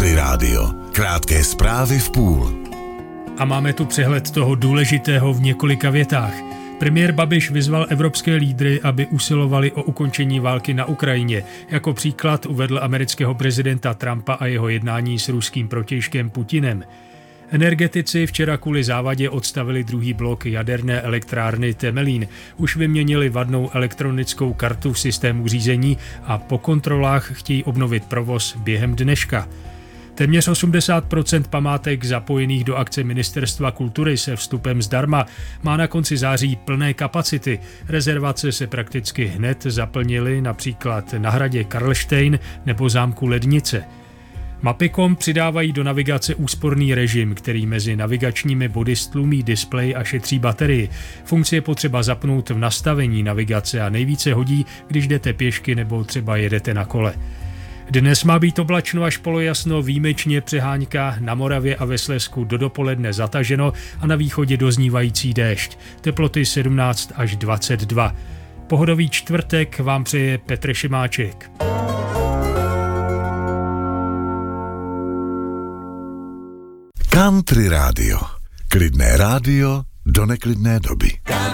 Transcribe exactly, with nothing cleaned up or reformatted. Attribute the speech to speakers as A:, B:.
A: Country Rádio. Krátké zprávy v půl.
B: A máme tu přehled toho důležitého v několika větách. Premiér Babiš vyzval evropské lídry, aby usilovali o ukončení války na Ukrajině. Jako příklad uvedl amerického prezidenta Trumpa a jeho jednání s ruským protějškem Putinem. Energetici včera kvůli závadě odstavili druhý blok jaderné elektrárny Temelín. Už vyměnili vadnou elektronickou kartu v systému řízení a po kontrolách chtějí obnovit provoz během dneška. Téměř osmdesát procent památek zapojených do akce Ministerstva kultury se vstupem zdarma má na konci září plné kapacity. Rezervace se prakticky hned zaplnily například na hradě Karlštejn nebo zámku Lednice. Mapy tečka com přidávají do navigace úsporný režim, který mezi navigačními body stlumí displej a šetří baterii. Funkci je potřeba zapnout v nastavení navigace a nejvíce hodí, když jdete pěšky nebo třeba jedete na kole. Dnes má být oblačno až polojasno, výjimečně přehánka, na Moravě a ve Slezsku do dopoledne zataženo a na východě doznívající déšť. Teploty sedmnáct až dvacet dva. Pohodový čtvrtek vám přeje Petr Šimáček.
A: Country Rádio. Klidné rádio do neklidné doby.